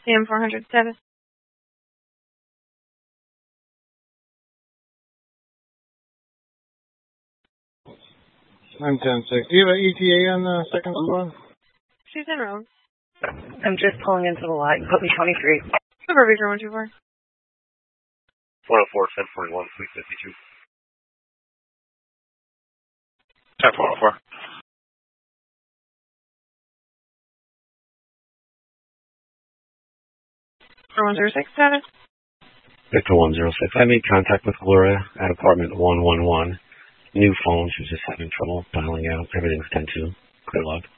CM 400 status. I'm 10-6. Do you have an ETA on the second squad? She's en route. I'm just pulling into the lot. Put me 23. Super Victor 124. 104, 1041, 352. 1044. 106 status. Victor 106. I made contact with Gloria at apartment 111. New phone. She was just having trouble dialing out. Everything's 10-2. Clear log.